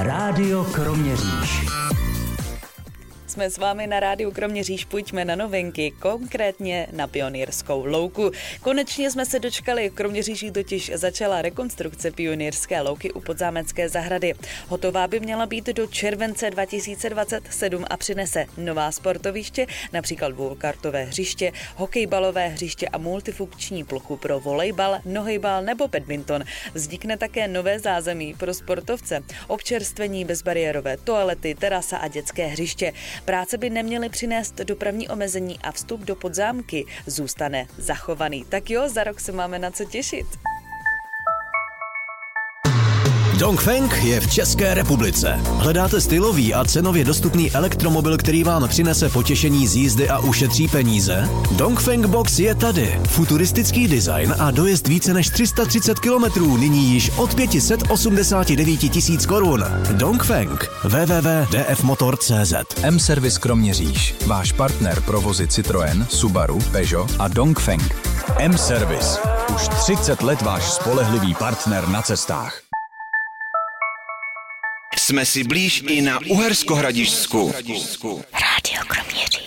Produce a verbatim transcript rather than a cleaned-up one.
Rádio Kroměříž. Jsme s vámi na rádiu Kroměříž, pojďme na novinky, konkrétně na Pionýrskou louku. Konečně jsme se dočkali, v Kroměříži totiž začala rekonstrukce Pionýrské louky u Podzámecké zahrady. Hotová by měla být do července dva tisíce dvacet sedm a přinese nová sportoviště, například dvoukartové hřiště, hokejbalové hřiště a multifunkční plochu pro volejbal, nohejbal nebo badminton. Vznikne také nové zázemí pro sportovce, občerstvení, bezbariérové toalety, terasa a dětské hřiště. Práce by neměly přinést dopravní omezení a vstup do Podzámky zůstane zachovaný. Tak jo, za rok se máme na co těšit. Dongfeng je v České republice. Hledáte stylový a cenově dostupný elektromobil, který vám přinese potěšení z jízdy a ušetří peníze? Dongfeng Box je tady. Futuristický design a dojezd více než tři sta třicet kilometrů, nyní již od pět set osmdesát devět tisíc korun. Dongfeng. w w w tečka d f motor tečka c z. M-Service Kroměříž. Váš partner pro vozy Citroën, Subaru, Peugeot a Dongfeng. M-Service. Už třicet let váš spolehlivý partner na cestách. Jsme si blíž i na Uherskohradišťsku. Rádio Kroměříž.